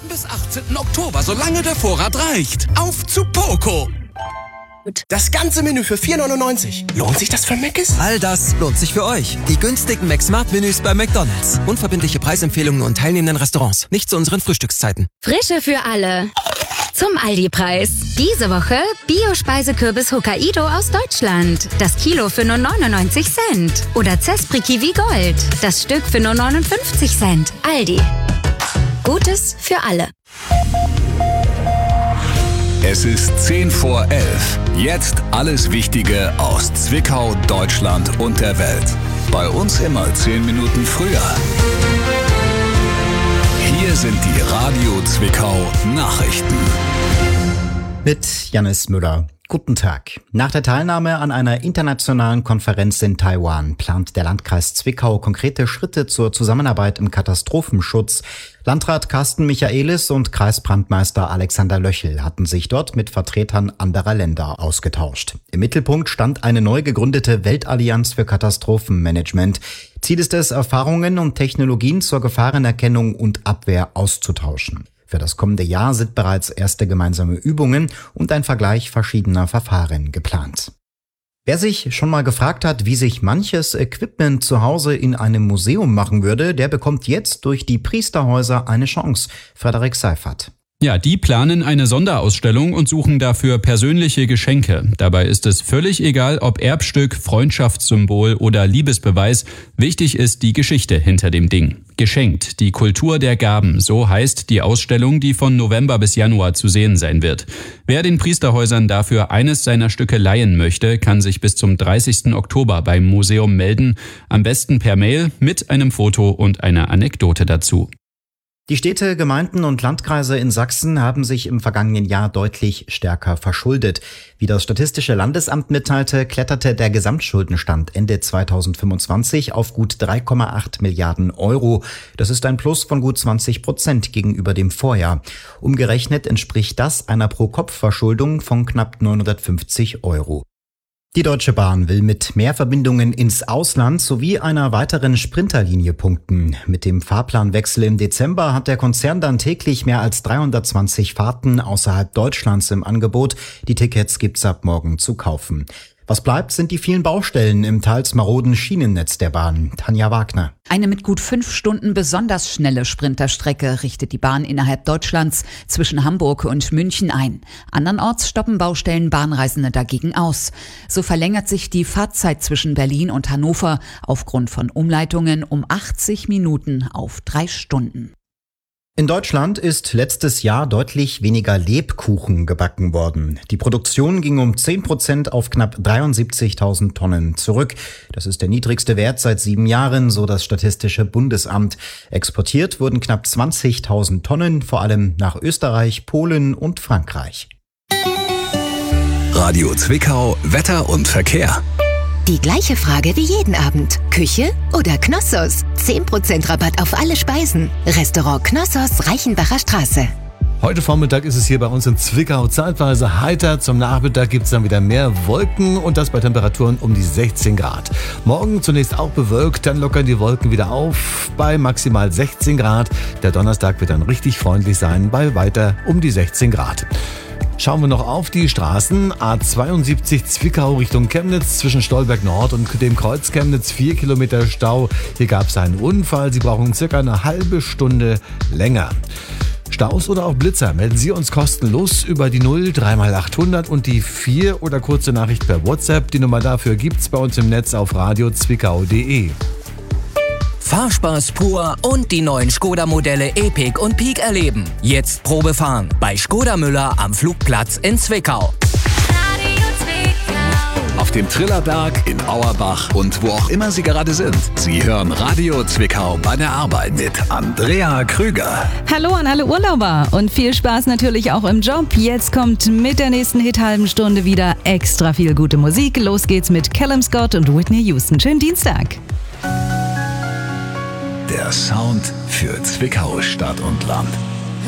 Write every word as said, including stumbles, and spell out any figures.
Bis achtzehnten Oktober, solange der Vorrat reicht. Auf zu Poco! Das ganze Menü für vier neunundneunzig. Lohnt sich das für Mc's? All das lohnt sich für euch. Die günstigen McSmart-Menüs bei McDonald's. Unverbindliche Preisempfehlungen und teilnehmenden Restaurants. Nicht zu unseren Frühstückszeiten. Frische für alle. Zum Aldi-Preis. Diese Woche Bio-Speisekürbis Hokkaido aus Deutschland. Das Kilo für nur neunundneunzig Cent. Oder Zespri Kiwi Gold. Das Stück für nur neunundfünfzig Cent. Aldi. Gutes für alle. Es ist zehn vor elf. Jetzt alles Wichtige aus Zwickau, Deutschland und der Welt. Bei uns immer zehn Minuten früher. Hier sind die Radio Zwickau Nachrichten. Mit Jannis Müller. Guten Tag. Nach der Teilnahme an einer internationalen Konferenz in Taiwan plant der Landkreis Zwickau konkrete Schritte zur Zusammenarbeit im Katastrophenschutz. Landrat Carsten Michaelis und Kreisbrandmeister Alexander Löchel hatten sich dort mit Vertretern anderer Länder ausgetauscht. Im Mittelpunkt stand eine neu gegründete Weltallianz für Katastrophenmanagement. Ziel ist es, Erfahrungen und Technologien zur Gefahrenerkennung und Abwehr auszutauschen. Für das kommende Jahr sind bereits erste gemeinsame Übungen und ein Vergleich verschiedener Verfahren geplant. Wer sich schon mal gefragt hat, wie sich manches Equipment zu Hause in einem Museum machen würde, der bekommt jetzt durch die Priesterhäuser eine Chance. Frederik Seifert. Ja, die planen eine Sonderausstellung und suchen dafür persönliche Geschenke. Dabei ist es völlig egal, ob Erbstück, Freundschaftssymbol oder Liebesbeweis. Wichtig ist die Geschichte hinter dem Ding. Geschenkt, die Kultur der Gaben, so heißt die Ausstellung, die von November bis Januar zu sehen sein wird. Wer den Priesterhäusern dafür eines seiner Stücke leihen möchte, kann sich bis zum dreißigsten Oktober beim Museum melden. Am besten per Mail mit einem Foto und einer Anekdote dazu. Die Städte, Gemeinden und Landkreise in Sachsen haben sich im vergangenen Jahr deutlich stärker verschuldet. Wie das Statistische Landesamt mitteilte, kletterte der Gesamtschuldenstand Ende zweitausendfünfundzwanzig auf gut drei Komma acht Milliarden Euro. Das ist ein Plus von gut zwanzig Prozent gegenüber dem Vorjahr. Umgerechnet entspricht das einer Pro-Kopf-Verschuldung von knapp neunhundertfünfzig Euro. Die Deutsche Bahn will mit mehr Verbindungen ins Ausland sowie einer weiteren Sprinterlinie punkten. Mit dem Fahrplanwechsel im Dezember hat der Konzern dann täglich mehr als dreihundertzwanzig Fahrten außerhalb Deutschlands im Angebot. Die Tickets gibt's ab morgen zu kaufen. Was bleibt, sind die vielen Baustellen im teils maroden Schienennetz der Bahn. Tanja Wagner. Eine mit gut fünf Stunden besonders schnelle Sprinterstrecke richtet die Bahn innerhalb Deutschlands zwischen Hamburg und München ein. Andernorts stoppen Baustellen Bahnreisende dagegen aus. So verlängert sich die Fahrzeit zwischen Berlin und Hannover aufgrund von Umleitungen um achtzig Minuten auf drei Stunden. In Deutschland ist letztes Jahr deutlich weniger Lebkuchen gebacken worden. Die Produktion ging um zehn Prozent auf knapp dreiundsiebzigtausend Tonnen zurück. Das ist der niedrigste Wert seit sieben Jahren, so das Statistische Bundesamt. Exportiert wurden knapp zwanzigtausend Tonnen, vor allem nach Österreich, Polen und Frankreich. Radio Zwickau, Wetter und Verkehr. Die gleiche Frage wie jeden Abend. Küche oder Knossos? zehn Prozent Rabatt auf alle Speisen. Restaurant Knossos, Reichenbacher Straße. Heute Vormittag ist es hier bei uns in Zwickau zeitweise heiter. Zum Nachmittag gibt es dann wieder mehr Wolken und das bei Temperaturen um die sechzehn Grad. Morgen zunächst auch bewölkt, dann lockern die Wolken wieder auf bei maximal sechzehn Grad. Der Donnerstag wird dann richtig freundlich sein bei weiter um die sechzehn Grad. Schauen wir noch auf die Straßen. A zweiundsiebzig Zwickau Richtung Chemnitz zwischen Stolberg Nord und dem Kreuz Chemnitz. Vier Kilometer Stau. Hier gab es einen Unfall. Sie brauchen circa eine halbe Stunde länger. Staus oder auch Blitzer melden Sie uns kostenlos über die null drei mal achthundert und die vier oder kurze Nachricht per WhatsApp. Die Nummer dafür gibt's bei uns im Netz auf radio zwickau punkt de. Fahrspaß pur und die neuen Skoda-Modelle Epic und Peak erleben. Jetzt Probe fahren bei Skoda Müller am Flugplatz in Zwickau. Auf dem Trillerberg, in Auerbach und wo auch immer Sie gerade sind. Sie hören Radio Zwickau bei der Arbeit mit Andrea Krüger. Hallo an alle Urlauber und viel Spaß natürlich auch im Job. Jetzt kommt mit der nächsten Hit-halben Stunde wieder extra viel gute Musik. Los geht's mit Callum Scott und Whitney Houston. Schönen Dienstag. Der Sound für Zwickau, Stadt und Land.